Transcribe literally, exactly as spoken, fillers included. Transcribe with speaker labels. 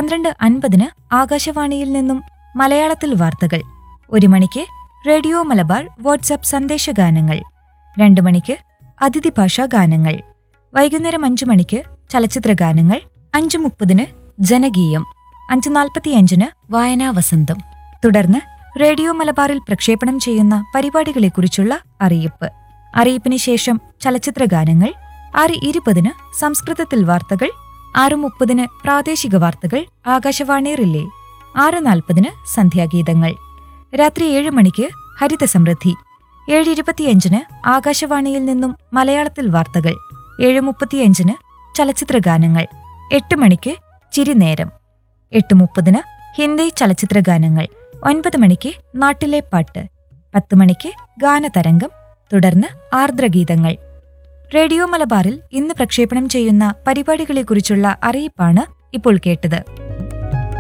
Speaker 1: പന്ത്രണ്ട് അൻപതിന് ആകാശവാണിയിൽ നിന്നും മലയാളത്തിൽ വാർത്തകൾ. ഒരു മണിക്ക് റേഡിയോ മലബാർ വാട്സ്ആപ്പ് സന്ദേശഗാനങ്ങൾ. രണ്ടു മണിക്ക് അതിഥി ഭാഷാ ഗാനങ്ങൾ. വൈകുന്നേരം അഞ്ചു മണിക്ക് ചലച്ചിത്രഗാനങ്ങൾ. അഞ്ചു മുപ്പതിന് ജനകീയം. അഞ്ചു നാൽപ്പത്തിയഞ്ചിന് വായനാ വസന്തം. തുടർന്ന് റേഡിയോ മലബാറിൽ പ്രക്ഷേപണം ചെയ്യുന്ന പരിപാടികളെക്കുറിച്ചുള്ള അറിയിപ്പ്. അറിയിപ്പിന് ശേഷം ചലച്ചിത്രഗാനങ്ങൾ. ആറ് ഇരുപതിന് സംസ്കൃതത്തിൽ വാർത്തകൾ. ആറ് മുപ്പതിന് പ്രാദേശിക വാർത്തകൾ ആകാശവാണി റിലേ. ആറ് നാൽപ്പതിന് സന്ധ്യാഗീതങ്ങൾ. രാത്രി ഏഴ് മണിക്ക് ഹരിത സമൃദ്ധി. ഏഴ് ഇരുപത്തിയഞ്ചിന് ആകാശവാണിയിൽ നിന്നും മലയാളത്തിൽ വാർത്തകൾ. ഏഴ് മുപ്പത്തിയഞ്ചിന് ചലച്ചിത്രഗാനങ്ങൾ. എട്ട് മണിക്ക് ചിരിനേരം. എട്ട് മുപ്പതിന് ഹിന്ദി ചലച്ചിത്രഗാനങ്ങൾ. ഒൻപത് മണിക്ക് നാട്ടിലെ പാട്ട്. പത്ത് മണിക്ക് ഗാനതരംഗം. തുടർന്ന് ആർദ്രഗീതങ്ങൾ. റേഡിയോ മലബാറിൽ ഇന്ന് പ്രക്ഷേപണം ചെയ്യുന്ന പരിപാടികളെക്കുറിച്ചുള്ള അറിയിപ്പാണ് ഇപ്പോൾ കേട്ടത്.